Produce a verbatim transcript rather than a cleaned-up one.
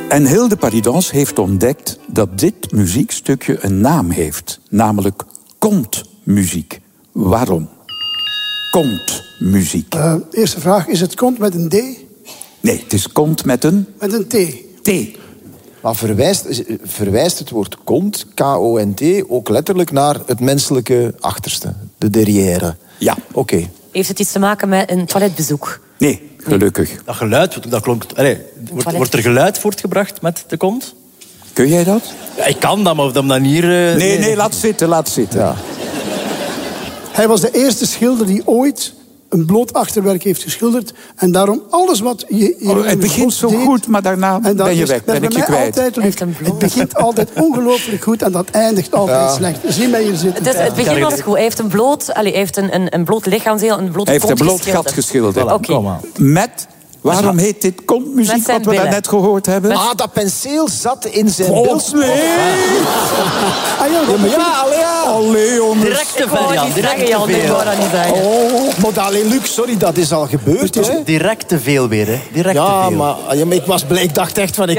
En Hilde Paridans heeft ontdekt dat dit muziekstukje een naam heeft. Namelijk kontmuziek. Waarom? Kontmuziek. Uh, eerste vraag, is het kont met een D? Nee, het is kont met een... Met een T. T. Maar verwijst, verwijst het woord kont, K O N T, ook letterlijk naar het menselijke achterste? De derrière? Ja. Oké. Okay. Heeft het iets te maken met een toiletbezoek? Nee, gelukkig. Dat geluid, dat klonk... Allee, wordt, wordt er geluid voortgebracht met de kont? Kun jij dat? Ja, ik kan dat, maar op dat manier... Uh, nee, nee, nee, laat zitten, laat zitten. Ja. Hij was de eerste schilder die ooit een bloot achterwerk heeft geschilderd. En daarom alles wat je... je oh, het begint zo deed, goed, maar daarna ben je weg, ben ik je kwijt. Het begint altijd ongelooflijk goed en dat eindigt altijd ja. slecht. Zie mij hier zitten. Dus het begin was goed. Hij heeft een bloot, allez, hij heeft een, een, een bloot lichaamsdeel, een blote Hij heeft kont een bloot geschilderd. gat geschilderd. Voilà, okay. Met... Waarom heet dit kontmuziek, wat we daarnet gehoord hebben? Ah, dat penseel zat in zijn oh, beeld. Nee. Ah, ja, ja, maar ja, allee, ja. Allee, jongens. Directe variant. Directe Jan, ik wou dat niet zeggen. Oh, maar allee, Luc, sorry, dat is al gebeurd. Het is hè? direct te veel weer, hè. Direct ja, te veel. Maar, ja, maar ik was blij, ik dacht echt van... Ik